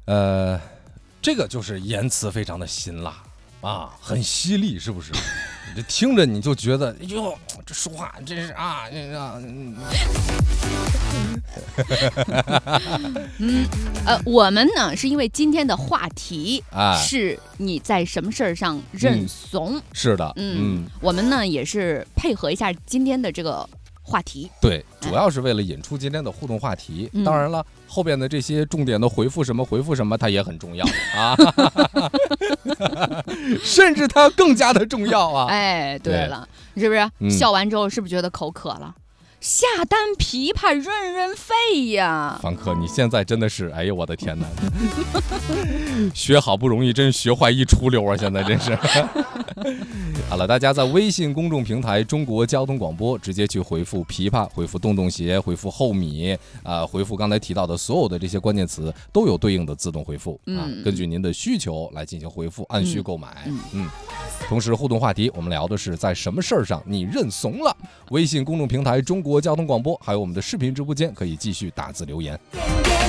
这个就是言辞非常的辛辣啊，很犀利，是不是？你这听着你就觉得，哎呦，这说话真是啊， 我们呢是因为今天的话题是你在什么事儿上认怂， 是的， 我们呢也是配合一下今天的这个话题， 对，主要是为了引出今天的互动话题。当然了，后边的这些重点的回复什么，它也很重要啊，甚至它更加的重要啊。 哎，对了，是不是？笑完之后是不是觉得口渴了？下单琵琶润润肺呀！ 房客，你现在真的是，哎呀，我的天哪！学好不容易，真学坏一出溜啊！现在真是。好了，大家在微信公众平台中国交通广播直接去回复琵琶，回复洞洞鞋，回复后米回复刚才提到的所有的这些关键词都有对应的自动回复根据您的需求来进行回复，按需购买。同时互动话题我们聊的是在什么事儿上你认怂了？微信公众平台中国交通广播还有我们的视频直播间可以继续打字留言。